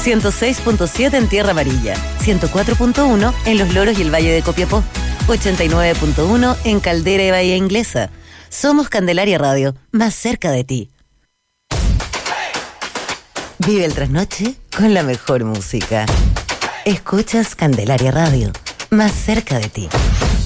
106.7 en Tierra Amarilla, 104.1 en Los Loros y el Valle de Copiapó, 89.1 en Caldera y Bahía Inglesa. Somos Candelaria Radio, más cerca de ti. Vive el trasnoche con la mejor música. Escuchas Candelaria Radio, más cerca de ti.